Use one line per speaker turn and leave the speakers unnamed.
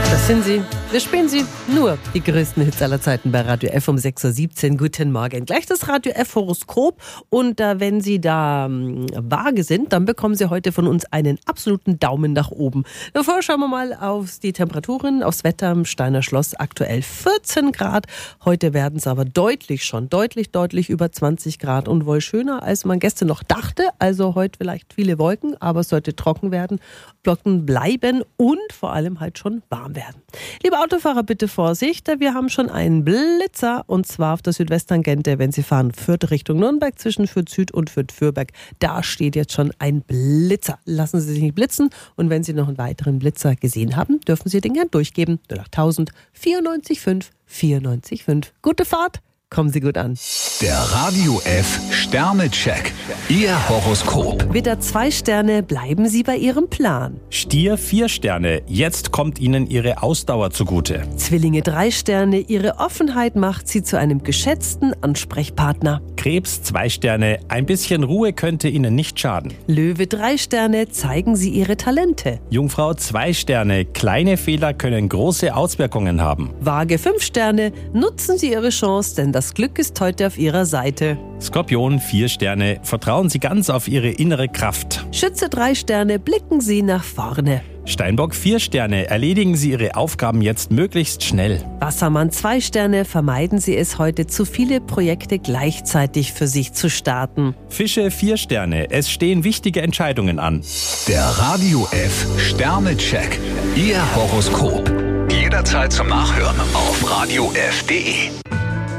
Das sind sie. Wir spielen sie nur die größten Hits aller Zeiten bei Radio F um 6.17 Uhr. Guten Morgen. Gleich das Radio F Horoskop. Und wenn Sie da vage sind, dann bekommen Sie heute von uns einen absoluten Daumen nach oben. Davor schauen wir mal auf die Temperaturen, aufs Wetter im Steiner Schloss. Aktuell 14 Grad. Heute werden es aber deutlich über 20 Grad und wohl schöner, als man gestern noch dachte. Also heute vielleicht viele Wolken, aber es sollte trocken werden, Flocken bleiben und vor allem halt schon warm werden. Liebe Autofahrer, bitte Vorsicht, wir haben schon einen Blitzer und zwar auf der Südwesttangente, wenn Sie fahren Fürth Richtung Nürnberg zwischen Fürth Süd und Fürth-Fürberg. Da steht jetzt schon ein Blitzer. Lassen Sie sich nicht blitzen und wenn Sie noch einen weiteren Blitzer gesehen haben, dürfen Sie den gern durchgeben. 08000 94 5 94 5. Gute Fahrt, kommen Sie gut an.
Der Radio F Sternecheck. Ihr Horoskop.
Widder 2 Sterne, bleiben Sie bei Ihrem Plan.
Stier 4 Sterne, jetzt kommt Ihnen Ihre Ausdauer zugute.
Zwillinge 3 Sterne, Ihre Offenheit macht Sie zu einem geschätzten Ansprechpartner.
Krebs 2 Sterne, ein bisschen Ruhe könnte Ihnen nicht schaden.
Löwe 3 Sterne, zeigen Sie Ihre Talente.
Jungfrau 2 Sterne, kleine Fehler können große Auswirkungen haben.
Waage 5 Sterne, nutzen Sie Ihre Chance, denn das Glück ist heute auf Ihrer Seite.
Skorpion 4 Sterne, vertrauen Sie ganz auf Ihre innere Kraft.
Schütze 3 Sterne, blicken Sie nach vorne.
Steinbock 4 Sterne, erledigen Sie Ihre Aufgaben jetzt möglichst schnell.
Wassermann 2 Sterne, vermeiden Sie es heute, zu viele Projekte gleichzeitig für sich zu starten.
Fische 4 Sterne, es stehen wichtige Entscheidungen an.
Der Radio F Sternecheck. Ihr Horoskop. Jederzeit zum Nachhören auf radiof.de.